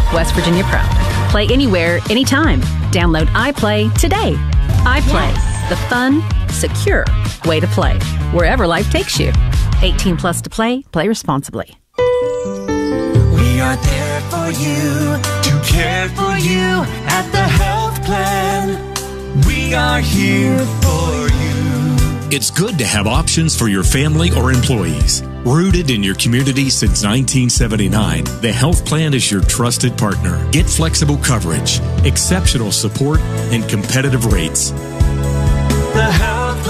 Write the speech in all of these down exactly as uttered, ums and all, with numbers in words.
West Virginia proud. Play anywhere, anytime. Download iPlay today. iPlay, yes. The fun, secure way to play. Wherever life takes you. eighteen plus to play. Play responsibly. We are there for you, to care for you at the health plan. We are here for you. It's good to have options for your family or employees. Rooted in your community since nineteen seventy-nine, the health plan is your trusted partner. Get flexible coverage, exceptional support, and competitive rates. The health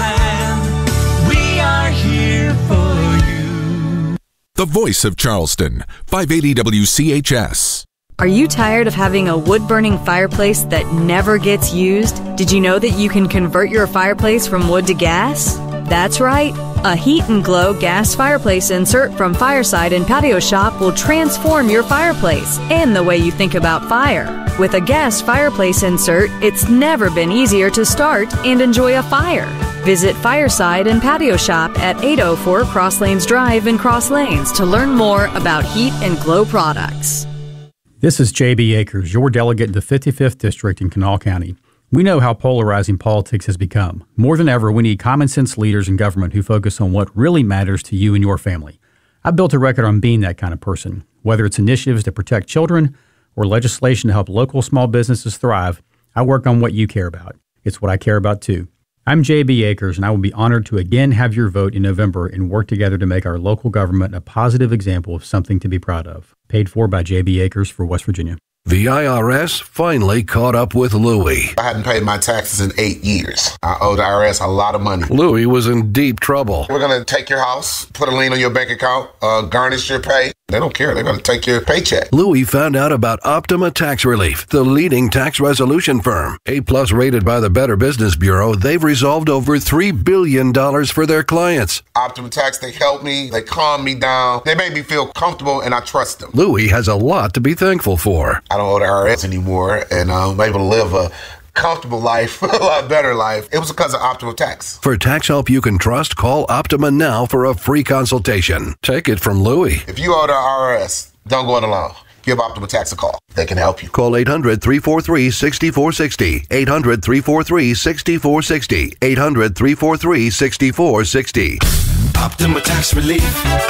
plan, we are here for you. The voice of Charleston, five eighty W C H S. Are you tired of having a wood-burning fireplace that never gets used? Did you know that you can convert your fireplace from wood to gas? That's right. A Heat and Glow gas fireplace insert from Fireside and Patio Shop will transform your fireplace and the way you think about fire. With a gas fireplace insert, it's never been easier to start and enjoy a fire. Visit Fireside and Patio Shop at eight oh four Cross Lanes Drive in Cross Lanes to learn more about Heat and Glow products. This is J B Akers, your delegate in the fifty-fifth District in Kanawha County. We know how polarizing politics has become. More than ever, we need common-sense leaders in government who focus on what really matters to you and your family. I've built a record on being that kind of person. Whether it's initiatives to protect children or legislation to help local small businesses thrive, I work on what you care about. It's what I care about, too. I'm J B Akers, and I will be honored to again have your vote in November and work together to make our local government a positive example of something to be proud of. Paid for by J B Akers for West Virginia. The I R S finally caught up with Louie. I hadn't paid my taxes in eight years. I owe the I R S a lot of money. Louie was in deep trouble. We're going to take your house, put a lien on your bank account, uh, garnish your pay. They don't care. They're going to take your paycheck. Louie found out about Optima Tax Relief, the leading tax resolution firm. A-plus rated by the Better Business Bureau, they've resolved over three billion dollars for their clients. Optima Tax, they help me. They calm me down. They make me feel comfortable, and I trust them. Louie has a lot to be thankful for. I don't owe the I R S anymore, and I'm able to live a comfortable life, a lot better life. It was because of Optima Tax. For tax help you can trust, call Optima now for a free consultation. Take it from Louie. If you owe the I R S, don't go it alone. Give Optima Tax a call. They can help you. Call eight hundred, three four three, six four six zero. eight hundred, three four three, six four six zero. eight hundred, three four three, six four six zero. Optima Tax Relief.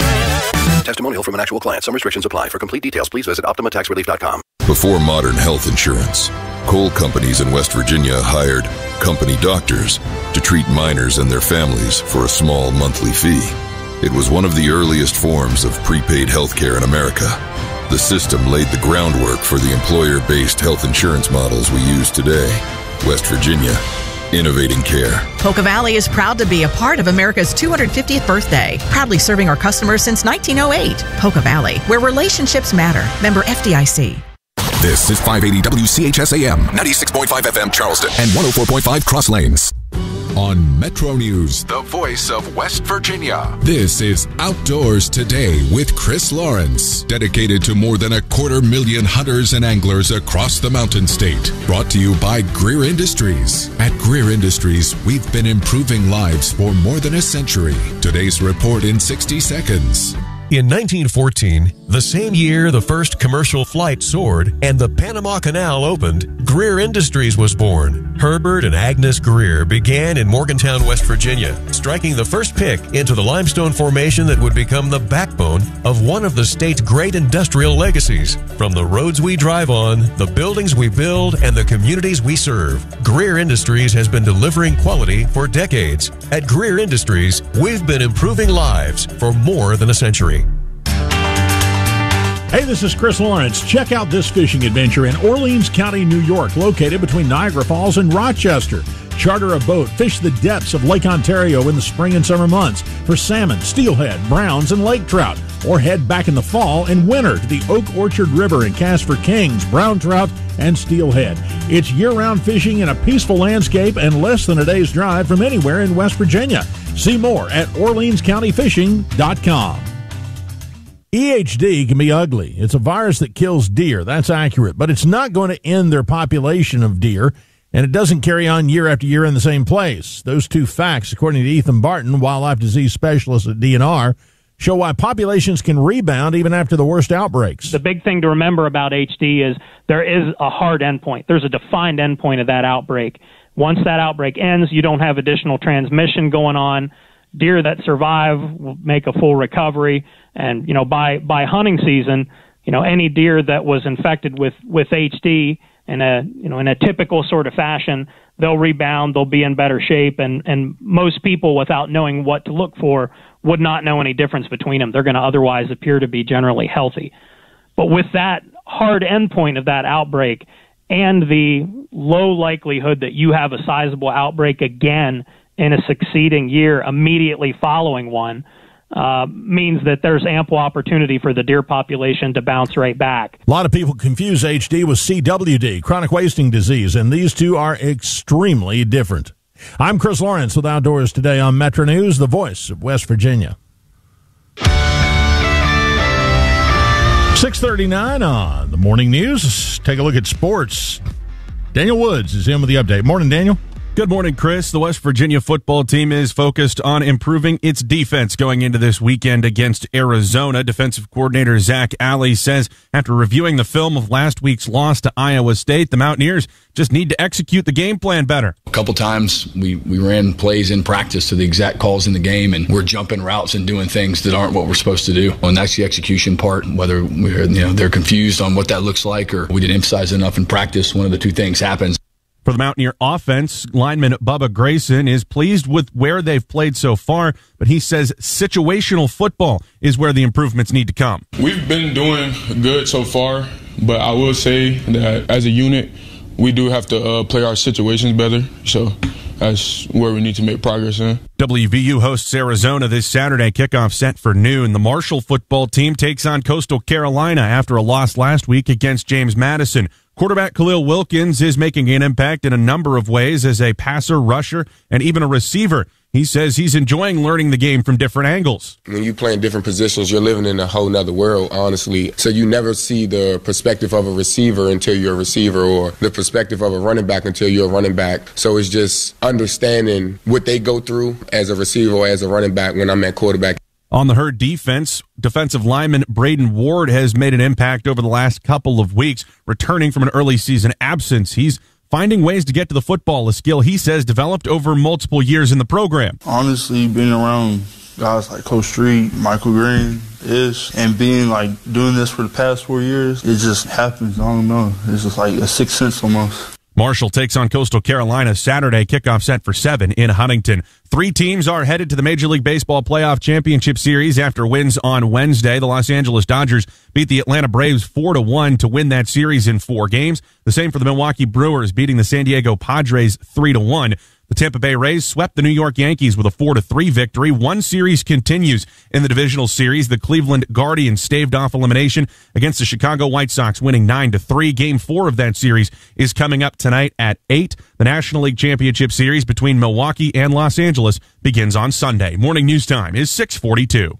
Testimonial from an actual client. Some restrictions apply. For complete details, please visit optima tax relief dot com. Before modern health insurance, coal companies in West Virginia hired company doctors to treat miners and their families for a small monthly fee. It was one of the earliest forms of prepaid health care in America. The system laid the groundwork for the employer-based health insurance models we use today. West Virginia, innovating care. Polka Valley is proud to be a part of America's two hundred fiftieth birthday, proudly serving our customers since nineteen oh eight. Polka Valley, where relationships matter. Member F D I C. This is five eighty W C H S A M, ninety-six point five F M Charleston, and one oh four point five Cross Lanes. On Metro News, the voice of West Virginia. This is Outdoors Today with Chris Lawrence, dedicated to more than a quarter million hunters and anglers across the Mountain State. Brought to you by Greer Industries. At Greer Industries, we've been improving lives for more than a century. Today's report in sixty seconds. In nineteen fourteen, the same year the first commercial flight soared and the Panama Canal opened, Greer Industries was born. Herbert and Agnes Greer began in Morgantown, West Virginia, striking the first pick into the limestone formation that would become the backbone of one of the state's great industrial legacies. From the roads we drive on, the buildings we build, and the communities we serve, Greer Industries has been delivering quality for decades. At Greer Industries, we've been improving lives for more than a century. Hey, this is Chris Lawrence. Check out this fishing adventure in Orleans County, New York, located between Niagara Falls and Rochester. Charter a boat, fish the depths of Lake Ontario in the spring and summer months for salmon, steelhead, browns, and lake trout. Or head back in the fall and winter to the Oak Orchard River and cast for kings, brown trout, and steelhead. It's year-round fishing in a peaceful landscape and less than a day's drive from anywhere in West Virginia. See more at orleans county fishing dot com. E H D can be ugly. It's a virus that kills deer. That's accurate. But it's not going to end their population of deer, and it doesn't carry on year after year in the same place. Those two facts, according to Ethan Barton, wildlife disease specialist at D N R, show why populations can rebound even after the worst outbreaks. The big thing to remember about H D is there is a hard endpoint. There's a defined endpoint of that outbreak. Once that outbreak ends, you don't have additional transmission going on. Deer that survive will make a full recovery. And, you know, by, by hunting season, you know, any deer that was infected with, with H D in a, you know, in a typical sort of fashion, they'll rebound, they'll be in better shape. And, and most people, without knowing what to look for, would not know any difference between them. They're going to otherwise appear to be generally healthy. But with that hard endpoint of that outbreak and the low likelihood that you have a sizable outbreak again in a succeeding year immediately following one, uh, means that there's ample opportunity for the deer population to bounce right back. A lot of people confuse H D with C W D, chronic wasting disease, and these two are extremely different. I'm Chris Lawrence with Outdoors Today on Metro News, the voice of West Virginia. six thirty-nine on the morning news. Let's take a look at sports. Daniel Woods is in with the update. Morning, Daniel. Good morning, Chris. The West Virginia football team is focused on improving its defense going into this weekend against Arizona. Defensive coordinator Zach Alley says after reviewing the film of last week's loss to Iowa State, the Mountaineers just need to execute the game plan better. A couple times we, we ran plays in practice to the exact calls in the game, and we're jumping routes and doing things that aren't what we're supposed to do. And that's the execution part, whether we're, you know, they're confused on what that looks like or we didn't emphasize enough in practice. One of the two things happens. For the Mountaineer offense, lineman Bubba Grayson is pleased with where they've played so far, but he says situational football is where the improvements need to come. We've been doing good so far, but I will say that as a unit, we do have to uh, play our situations better, so that's where we need to make progress in. W V U hosts Arizona this Saturday, kickoff set for noon. The Marshall football team takes on Coastal Carolina after a loss last week against James Madison. Quarterback Khalil Wilkins is making an impact in a number of ways as a passer, rusher, and even a receiver. He says he's enjoying learning the game from different angles. When you play in different positions, you're living in a whole nother world, honestly. So you never see the perspective of a receiver until you're a receiver, or the perspective of a running back until you're a running back. So it's just understanding what they go through as a receiver or as a running back when I'm at quarterback. On the Herd defense, defensive lineman Braden Ward has made an impact over the last couple of weeks, returning from an early season absence. He's finding ways to get to the football, a skill he says developed over multiple years in the program. Honestly, being around guys like Coach Street, Michael Green, Ish, and being like doing this for the past four years, it just happens. I don't know. It's just like a sixth sense almost. Marshall takes on Coastal Carolina Saturday, kickoff set for seven in Huntington. Three teams are headed to the Major League Baseball Playoff Championship Series after wins on Wednesday. The Los Angeles Dodgers beat the Atlanta Braves four to one to win that series in four games. The same for the Milwaukee Brewers, beating the San Diego Padres three to one. The Tampa Bay Rays swept the New York Yankees with a four to three victory. One series continues in the divisional series. The Cleveland Guardians staved off elimination against the Chicago White Sox, winning nine to three. Game four of that series is coming up tonight at eight. The National League Championship Series between Milwaukee and Los Angeles begins on Sunday. Morning news time is six forty-two.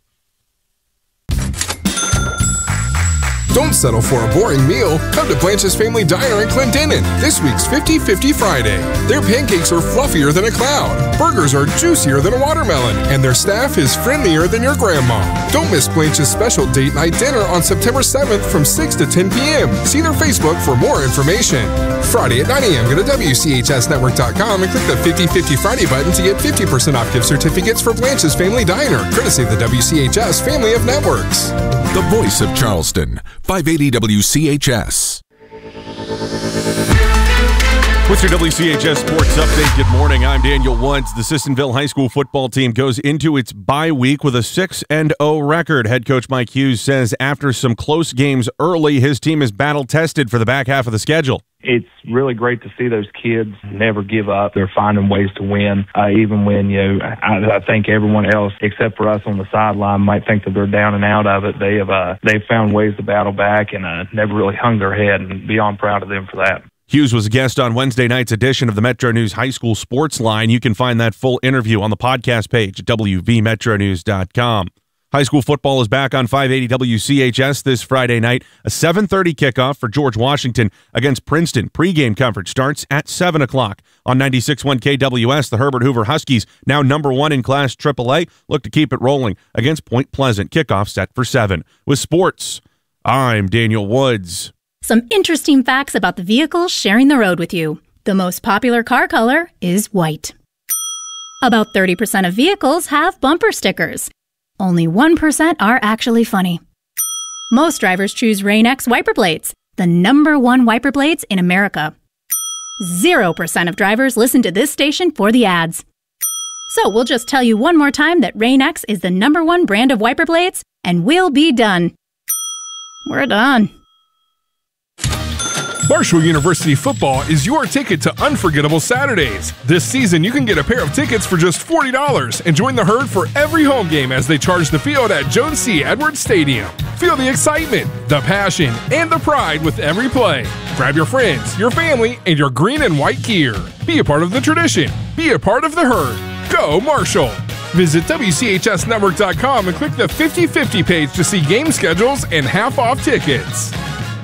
Don't settle for a boring meal. Come to Blanche's Family Diner in Clendenin this week's fifty fifty Friday. Their pancakes are fluffier than a cloud, burgers are juicier than a watermelon, and their staff is friendlier than your grandma. Don't miss Blanche's special date night dinner on September seventh from six to ten p.m. See their Facebook for more information. Friday at nine a.m. Go to W C H S network dot com and click the fifty fifty Friday button to get fifty percent off gift certificates for Blanche's Family Diner, courtesy of the W C H S family of networks. The voice of Charleston, five eighty W C H S. With your W C H S Sports Update, good morning. I'm Daniel Woods. The Sissonville High School football team goes into its bye week with a six and oh record. Head coach Mike Hughes says after some close games early, his team is battle-tested for the back half of the schedule. It's really great to see those kids never give up. They're finding ways to win, uh, even when, you know, I, I think everyone else except for us on the sideline might think that they're down and out of it. They have uh, they've found ways to battle back and uh, never really hung their head, and beyond proud of them for that. Hughes was a guest on Wednesday night's edition of the Metro News High School Sports Line. You can find that full interview on the podcast page at W V Metro News dot com. High school football is back on five eighty W C H S this Friday night. A seven thirty kickoff for George Washington against Princeton. Pre-game coverage starts at seven o'clock. On ninety-six point one K W S, the Herbert Hoover Huskies, now number one in Class triple A, look to keep it rolling against Point Pleasant. Kickoff set for seven. With sports, I'm Daniel Woods. Some interesting facts about the vehicles sharing the road with you. The most popular car color is white. About thirty percent of vehicles have bumper stickers. Only one percent are actually funny. Most drivers choose Rain-X wiper blades, the number one wiper blades in America. Zero percent of drivers listen to this station for the ads. So we'll just tell you one more time that Rain-X is the number one brand of wiper blades, and we'll be done. We're done. Marshall University football is your ticket to unforgettable Saturdays. This season, you can get a pair of tickets for just forty dollars and join the herd for every home game as they charge the field at Jones C. Edwards Stadium. Feel the excitement, the passion, and the pride with every play. Grab your friends, your family, and your green and white gear. Be a part of the tradition. Be a part of the herd. Go Marshall! Visit W C H S network dot com and click the fifty fifty page to see game schedules and half-off tickets.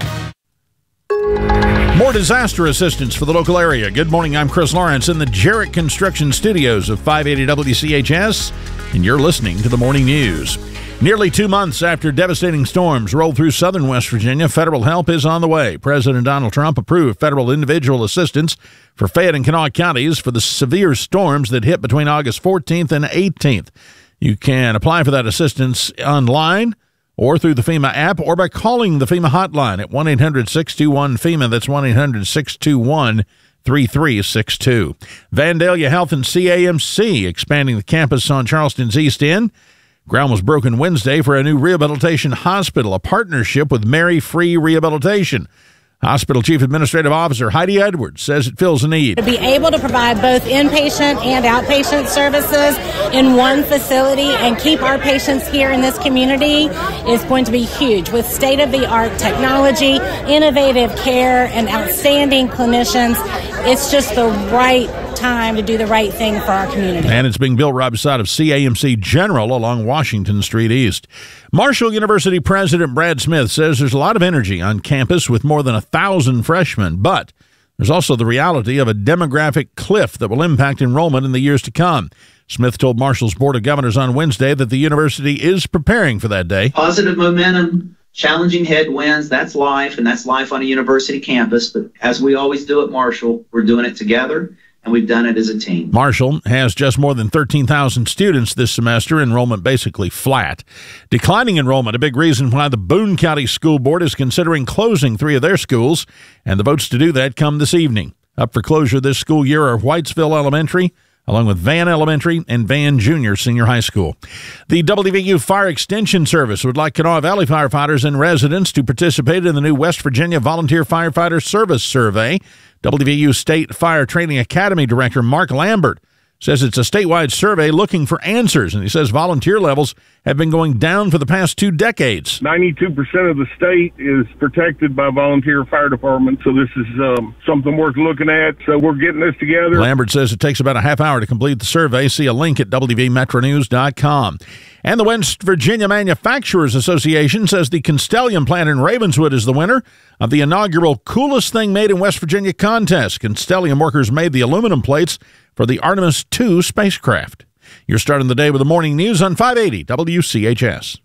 More disaster assistance for the local area. Good morning, I'm Chris Lawrence in the Jarrett Construction Studios of five eighty W C H S, and you're listening to the Morning News. Nearly two months after devastating storms rolled through southern West Virginia, federal help is on the way. President Donald Trump approved federal individual assistance for Fayette and Kanawha counties for the severe storms that hit between August fourteenth and eighteenth. You can apply for that assistance online or through the FEMA app, or by calling the FEMA hotline at one eight hundred six two one FEMA. That's one eight hundred six two one three three six two. Vandalia Health and C A M C expanding the campus on Charleston's East End. Ground was broken Wednesday for a new rehabilitation hospital, a partnership with Mary Free Rehabilitation. Hospital Chief Administrative Officer Heidi Edwards says it fills a need. To be able to provide both inpatient and outpatient services in one facility and keep our patients here in this community is going to be huge. With state-of-the-art technology, innovative care, and outstanding clinicians, it's just the right time to do the right thing for our community. And it's being built right beside of C A M C General along Washington Street East. Marshall University President Brad Smith says there's a lot of energy on campus with more than a thousand freshmen, but there's also the reality of a demographic cliff that will impact enrollment in the years to come. Smith told Marshall's Board of Governors on Wednesday that the university is preparing for that day. Positive momentum, challenging headwinds, that's life, and that's life on a university campus. But as we always do at Marshall, we're doing it together, and we've done it as a team. Marshall has just more than thirteen thousand students this semester, enrollment basically flat. Declining enrollment, a big reason why the Boone County School Board is considering closing three of their schools, and the votes to do that come this evening. Up for closure this school year are Whitesville Elementary, along with Van Elementary and Van Junior Senior High School. The W V U Fire Extension Service would like Kanawha Valley firefighters and residents to participate in the new West Virginia Volunteer Firefighter Service Survey. W V U State Fire Training Academy Director Mark Lambert says it's a statewide survey looking for answers, and he says volunteer levels have been going down for the past two decades. ninety-two percent of the state is protected by volunteer fire departments, so this is um, something worth looking at. So we're getting this together. Lambert says it takes about a half hour to complete the survey. See a link at W V metro news dot com. And the West Virginia Manufacturers Association says the Constellium plant in Ravenswood is the winner of the inaugural Coolest Thing Made in West Virginia contest. Constellium workers made the aluminum plates for the Artemis two spacecraft. You're starting the day with the morning news on five eighty W C H S.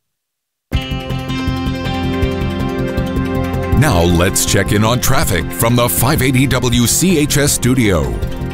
Now let's check in on traffic from the five eighty W C H S studio.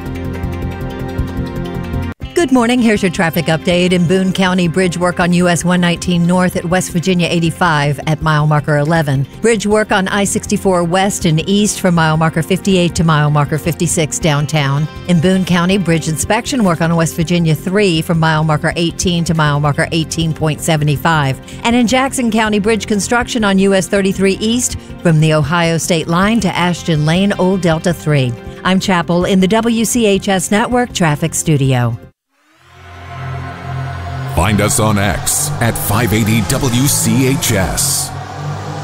Good morning. Here's your traffic update. In Boone County, bridge work on U S one nineteen North at West Virginia eighty-five at mile marker eleven. Bridge work on I sixty-four West and East from mile marker fifty-eight to mile marker fifty-six downtown. In Boone County, bridge inspection work on West Virginia three from mile marker eighteen to mile marker eighteen point seven five. And in Jackson County, bridge construction on U S thirty-three East from the Ohio State line to Ashton Lane, Old Delta three. I'm Chapel in the W C H S Network Traffic Studio. Find us on X at five eighty W C H S.